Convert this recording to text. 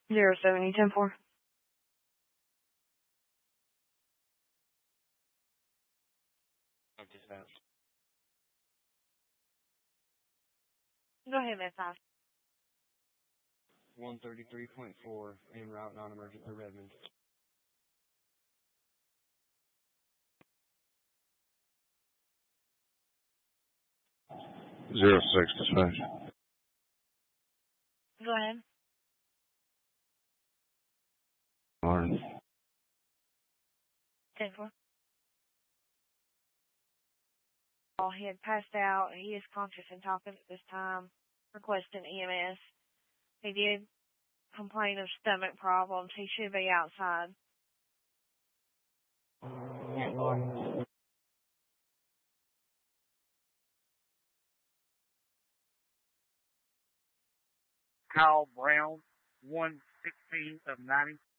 07, you 10-4. Go ahead, Miss House. 133.4 en route non-emergent to Redmond. 06 dispatch. Go ahead. Martin. 10-4. He had passed out. He is conscious and talking at this time, requesting EMS. He did complain of stomach problems. He should be outside. Kyle Brown, 116 of 90.